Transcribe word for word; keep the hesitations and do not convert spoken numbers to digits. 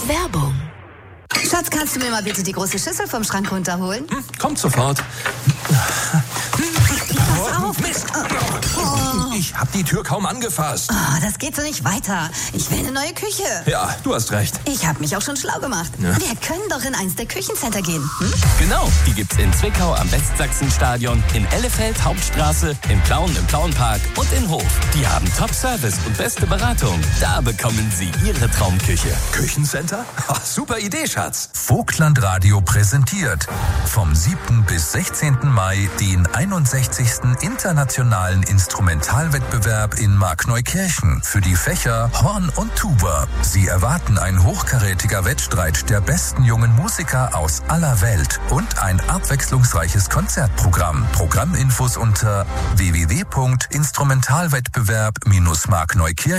Werbung. Schatz, kannst du mir mal bitte die große Schüssel vom Schrank runterholen? Hm, kommt sofort. Pass auf! Mist! Oh. Ich hab die Tür kaum angefasst. Oh, das geht so nicht weiter. Ich will eine neue Küche. Ja, du hast recht. Ich habe mich auch schon schlau gemacht. Ja. Wir können doch in eins der Küchencenter gehen. Hm? Genau, die gibt's in Zwickau am Westsachsenstadion, in Ellefeld Hauptstraße, in Plauen im Plauenpark und in Hof. Die haben Top-Service und beste Beratung. Da bekommen Sie Ihre Traumküche. Küchencenter? Ach, super Idee, Schatz. Vogtland Radio präsentiert vom siebten bis sechzehnten Mai den einundsechzigsten Internationalen Instrumentalwettbewerb in Markneukirchen für die Fächer Horn und Tuba. Sie erwarten ein hochkarätiger Wettstreit der besten jungen Musiker aus aller Welt und ein abwechslungsreiches Konzertprogramm. Programminfos unter w w w punkt instrumentalwettbewerb Bindestrich markneukirchen